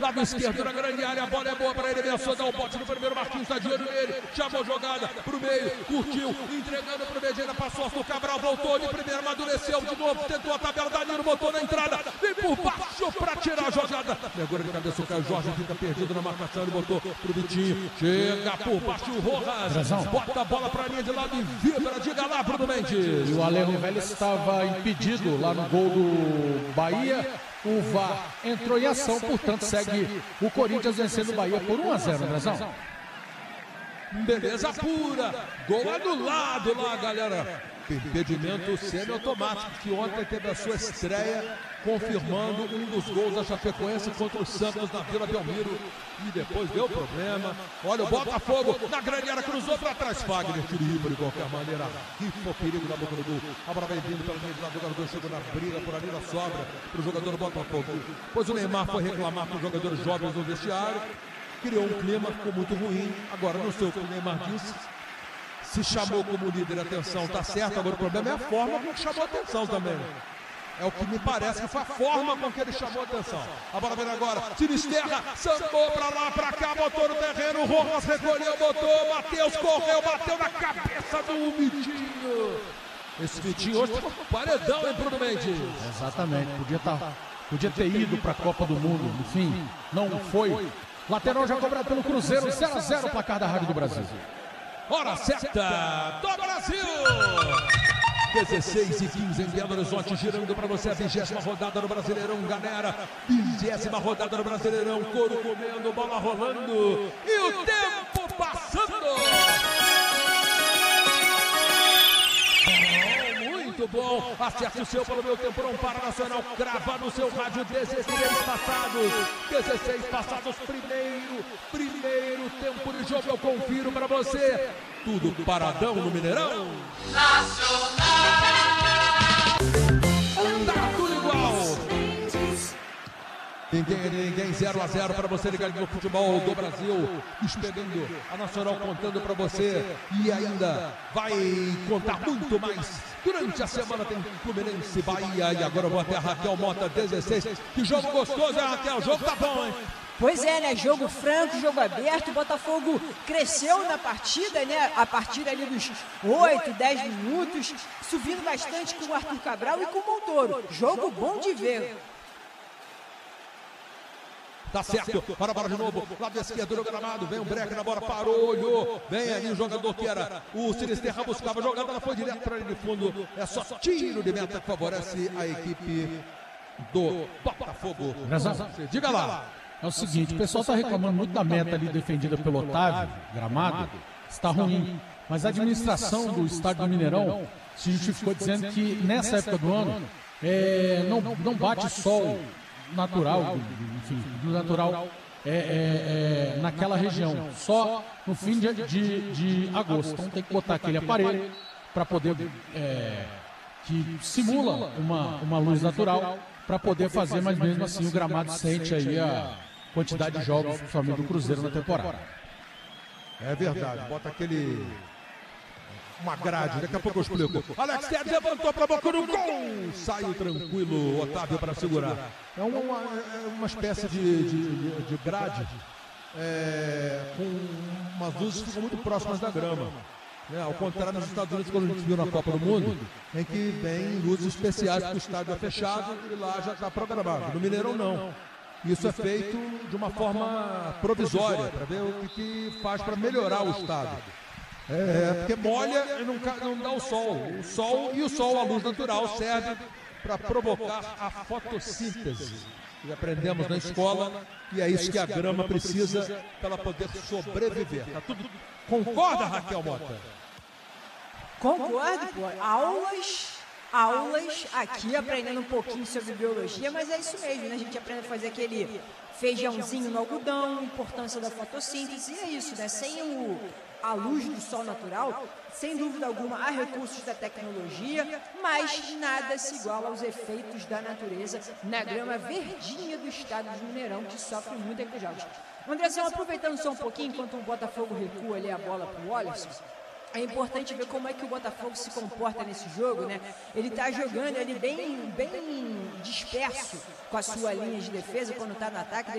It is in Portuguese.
lado esquerdo na grande área, a bola é boa para ele, ameaçou dar o bote no primeiro, Marquinhos está de olho nele, chamou jogada pro meio, curtiu, entregando pro Medina, passou o Cabral, voltou de primeiro, amadureceu de novo, tentou a tabela, Danilo botou na entrada, vem por baixo para tirar a jogada, agora de cabeça o Caio Jorge fica perdido na marcação, ele botou pro Vitinho, chega por baixo o Rojas, bota a bola para a linha de lado e vibra, diga lá, Bruno Mendes. E o Ale Rivelli estava impedido lá no gol do Bahia. O VAR entrou em ação, portanto segue o Corinthians vencendo o Bahia por 1-0, Andrezão. Beleza pura, gol anulado lá, galera. Impedimento semi-automático, que ontem teve a sua estreia, confirmando um dos gols da Chapecoense contra o Santos na Vila Belmiro. E depois deu problema. Olha o Botafogo na grande área, cruzou para trás. Fagner, tiro de qualquer maneira. Rifa o perigo na boca do gol. A bola vem vindo pela meio do lado, o jogador chegou na briga, por ali na sobra para o jogador do Botafogo. Pois o Neymar foi reclamar para os jogadores jovens no vestiário. Criou um clima, ficou muito ruim. Agora não sei o que o Neymar disse. Se chamou como líder, a atenção está certa. Agora o problema é a forma com que chamou a atenção também. É o que me parece que foi a forma com que ele chamou a atenção. A bola vem agora, Sinisterra, sambou pra lá, pra cá, botou no terreno, o Rojas recolheu, botou, Matheus correu, bateu na cabeça do Vitinho. Esse Vitinho hoje foi paredão, hein, Bruno Mendes? Exatamente, podia ter ido pra Copa do Mundo, enfim, não foi. Lateral já cobrado pelo Cruzeiro, 0-0, placar da Rádio do Brasil. Hora certa do Brasil! 16:15 em Belo Horizonte, girando para você a 20ª rodada do Brasileirão, galera. 20ª rodada do Brasileirão, couro comendo, bola rolando e o tempo passando. Muito bom, acerte o seu pelo meu tempo, não para, Nacional, crava no seu rádio. 16 passados, primeiro tempo de jogo, eu confiro para você, tudo paradão no Mineirão. Nacional! Anda tudo igual! Ninguém 0-0 para você ligar no futebol do Brasil, esperando a Nacional contando para você e ainda vai contar muito mais. Durante a semana tem Fluminense, Bahia e agora eu vou até a Raquel Mota, 16. Que jogo gostoso, hein, Raquel? O jogo tá bom, hein? Pois é, né? Jogo franco, jogo aberto. O Botafogo cresceu na partida, né? A partir ali dos 8, 10 minutos, subindo bastante com o Arthur Cabral e com o Montoro. Jogo bom de ver. Tá certo, para a bola de novo, lado esquerdo do gramado, vem o break na bola, parou, olhou, vem ali o jogador que era o Sinisterra, buscava a jogada, ela foi direto para ele de fundo, é só tiro de meta que favorece a equipe do Botafogo. Diga lá. É o seguinte, o pessoal está reclamando muito da meta ali defendida pelo Otávio, gramado, está ruim, mas a administração do estádio do Mineirão se justificou dizendo que nessa época do ano não bate sol natural, enfim, do natural naquela região, só no fim de agosto. Então tem que botar aquele aparelho para poder, que simula uma luz natural, para poder fazer, mas mesmo assim o gramado sente aí a quantidade de jogos, principalmente do Cruzeiro na temporada. É verdade, bota uma grade, daqui a pouco eu explico. Alex Telles levantou para a boca do gol, saiu tranquilo, Otávio para segurar. É uma espécie de grade com umas luzes que ficam muito próximas da grama. Ao contrário nos Estados Unidos, quando a gente viu na Copa do Mundo, em que vem luzes especiais porque o estádio é fechado e lá já está programado. No Mineirão não. Isso é feito de uma forma provisória, para ver o que faz para melhorar o estádio. Porque molha e não dá o sol. E o sol, a luz natural, serve para provocar a fotossíntese. E aprendemos na escola, e é isso que a grama precisa para ela poder sobreviver. Tá tudo... Concorda, Raquel Mota? Concordo, pô. Aulas aqui, aprendendo um pouquinho sobre biologia, mas é isso mesmo, né? A gente aprende a fazer aquele feijãozinho no algodão, importância da fotossíntese, e é isso, né? Sem a luz do sol natural, sem dúvida alguma, há recursos da tecnologia, mas nada se iguala aos efeitos da natureza na grama verdinha do estado de Mineirão, que sofre muito aqui jogos. Andrezão, aproveitando só um pouquinho, enquanto o Botafogo recua ali a bola para o Wallace, é importante ver como é que o Botafogo se comporta nesse jogo, né? Ele está jogando ali bem disperso com a sua linha de defesa quando está no ataque.